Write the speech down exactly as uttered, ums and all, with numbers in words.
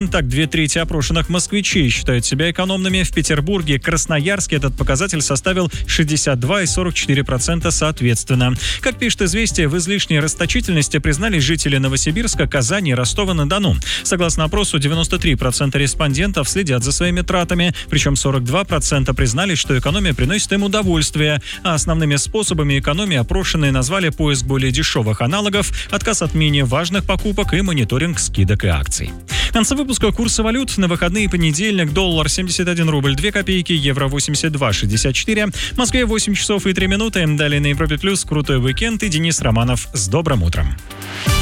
так, две трети опрошенных москвичей считают себя экономными. В Петербурге и Красноярске этот показатель составил шестьдесят два и сорок четыре процента соответственно. Как пишет «Известия», в излишней расточительности признались жители Новосибирска, Казани и Ростова-на-Дону. Согласно опросу, девяносто три процента респондентов следят за своими тратами, причем сорок два процента признались, что экономия приносит им удовольствие. А основными способами экономии опрошенные назвали поиск более дешевых аналогов, отказ от менее важных покупок и мониторинг скидок и акций. В конце выпуска курсы валют. На выходные: понедельник, доллар семьдесят один рубль две копейки, евро восемьдесят два шестьдесят четыре, в Москве восемь часов и три минуты. Далее на Европе Плюс крутой уикенд и Денис Романов. С добрым утром.